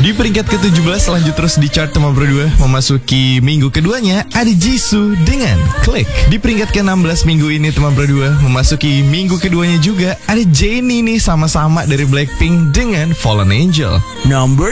Di peringkat ke-17 lanjut terus di chart teman berdua. Memasuki minggu keduanya ada Jisoo dengan Click. Di peringkat ke-16 minggu ini teman berdua. Memasuki minggu keduanya juga ada Jennie nih, sama-sama dari Blackpink dengan Fallen Angel. Number